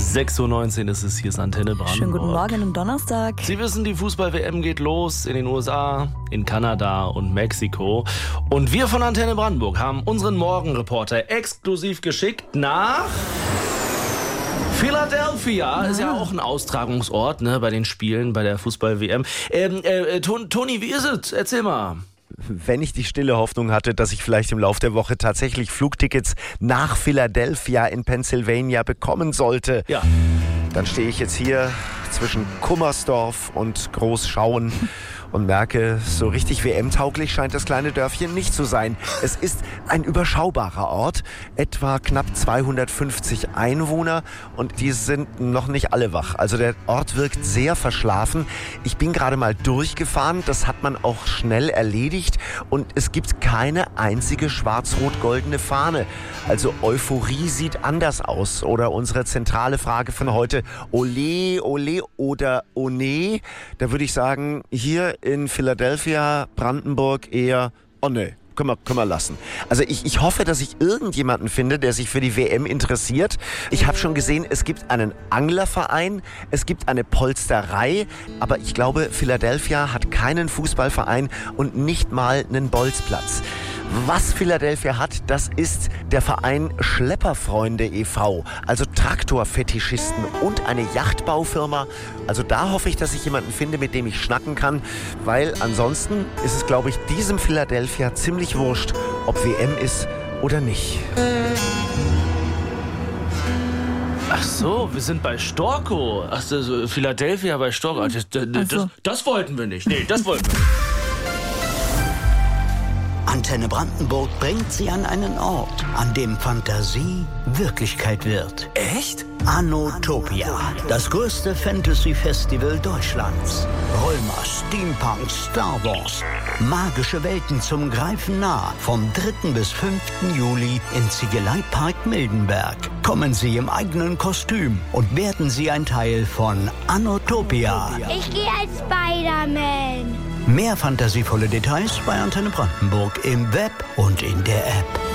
6:19 Uhr ist es, hier ist Antenne Brandenburg. Schönen guten Morgen am Donnerstag. Sie wissen, die Fußball-WM geht los in den USA, in Kanada und Mexiko. Und wir von Antenne Brandenburg haben unseren Morgenreporter exklusiv geschickt nach Philadelphia. Ist ja auch ein Austragungsort, ne, bei den Spielen, bei der Fußball-WM. Toni, wie ist es? Erzähl mal. Wenn ich die stille Hoffnung hatte, dass ich vielleicht im Laufe der Woche tatsächlich Flugtickets nach Philadelphia in Pennsylvania bekommen sollte, Ja. dann stehe ich jetzt hier zwischen Kummersdorf und Großschauen und merke, so richtig WM-tauglich scheint das kleine Dörfchen nicht zu sein. Es ist ein überschaubarer Ort, etwa knapp 250 Einwohner und die sind noch nicht alle wach. Also der Ort wirkt sehr verschlafen. Ich bin gerade mal durchgefahren, das hat man auch schnell erledigt und es gibt keine einzige schwarz-rot-goldene Fahne. Also Euphorie sieht anders aus. Oder unsere zentrale Frage von heute, Olé, Olé oder Oné? Da würde ich sagen, hier in Philadelphia, Brandenburg eher, oh ne, können wir lassen. Also ich hoffe, dass ich irgendjemanden finde, der sich für die WM interessiert. Ich habe schon gesehen, es gibt einen Anglerverein, es gibt eine Polsterei, aber ich glaube, Philadelphia hat keinen Fußballverein und nicht mal einen Bolzplatz. Was Philadelphia hat, das ist der Verein Schlepperfreunde e.V., also Traktorfetischisten und eine Yachtbaufirma. Also da hoffe ich, dass ich jemanden finde, mit dem ich schnacken kann, weil ansonsten ist es, glaube ich, diesem Philadelphia ziemlich wurscht, ob WM ist oder nicht. Ach so, wir sind bei Storko. Ach so, Philadelphia bei Storko. Das wollten wir nicht. Nee, das wollten wir nicht. Antenne Brandenburg bringt Sie an einen Ort, an dem Fantasie Wirklichkeit wird. Echt? Anotopia, das größte Fantasy-Festival Deutschlands. Römer, Steampunk, Star Wars. Magische Welten zum Greifen nah. Vom 3. bis 5. Juli im Ziegeleipark Mildenberg. Kommen Sie im eigenen Kostüm und werden Sie ein Teil von Anotopia. Ich gehe als Spider-Man. Mehr fantasievolle Details bei Antenne Brandenburg im Web und in der App.